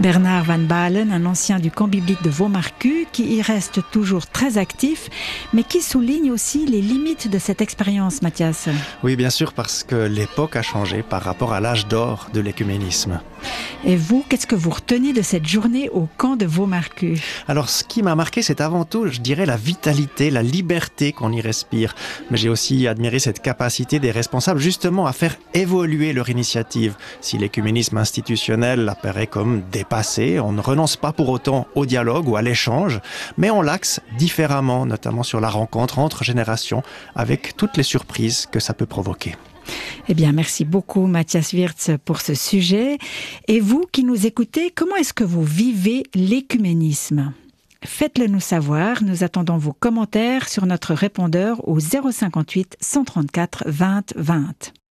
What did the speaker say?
Bernard Van Balen, un ancien du camp biblique de Vaumarcus, qui y reste toujours très actif, mais qui souligne aussi les limites de cette expérience, Mathias. Oui, bien sûr, parce que l'époque a changé par rapport à l'âge d'or de l'écuménisme. Et vous, qu'est-ce que vous retenez de cette journée au camp de Vaumarcus? Alors, ce qui m'a marqué, c'est avant tout, je dirais, la vitalité, la liberté qu'on y respire. Mais j'ai aussi admiré cette capacité des responsables, justement, à faire évoluer leur initiative. Si l'écuménisme institutionnel apparaît comme dépassé, on ne renonce pas pour autant au dialogue ou à l'échange, mais on l'axe différemment, notamment sur la rencontre entre générations, avec toutes les surprises que ça peut provoquer. Eh bien, merci beaucoup Mathias Wirtz pour ce sujet. Et vous qui nous écoutez, comment est-ce que vous vivez l'écuménisme ? Faites-le nous savoir, nous attendons vos commentaires sur notre répondeur au 058 134 20 20.